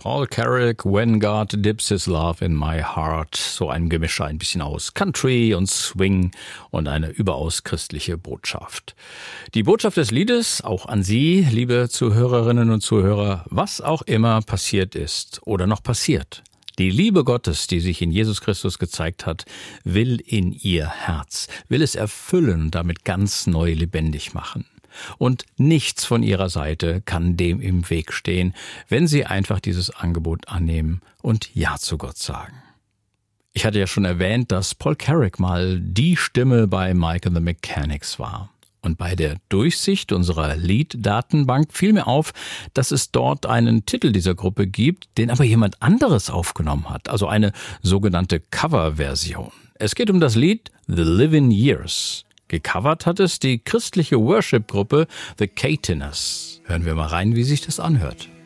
Paul Carrack, When God Dips His Love in My Heart. So ein Gemisch, ein bisschen aus Country und Swing und eine überaus christliche Botschaft. Die Botschaft des Liedes, auch an Sie, liebe Zuhörerinnen und Zuhörer, was auch immer passiert ist oder noch passiert. Die Liebe Gottes, die sich in Jesus Christus gezeigt hat, will in Ihr Herz, will es erfüllen und damit ganz neu lebendig machen. Und nichts von Ihrer Seite kann dem im Weg stehen, wenn Sie einfach dieses Angebot annehmen und Ja zu Gott sagen. Ich hatte ja schon erwähnt, dass Paul Carrack mal die Stimme bei Mike and the Mechanics war. Und bei der Durchsicht unserer Lieddatenbank fiel mir auf, dass es dort einen Titel dieser Gruppe gibt, den aber jemand anderes aufgenommen hat, also eine sogenannte Coverversion. Es geht um das Lied The Living Years. Gecovert hat es die christliche Worship-Gruppe The Caterers. Hören wir mal rein, wie sich das anhört.